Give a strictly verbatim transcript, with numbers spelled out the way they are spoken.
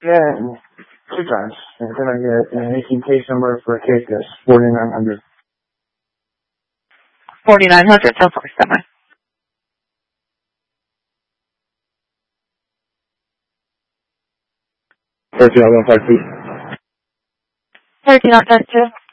Yeah, two times. And then I get an eighteen case number for a case that's forty-nine hundred. forty-nine hundred, so far, summer. thirteen oh one five two. thirteen oh one five two.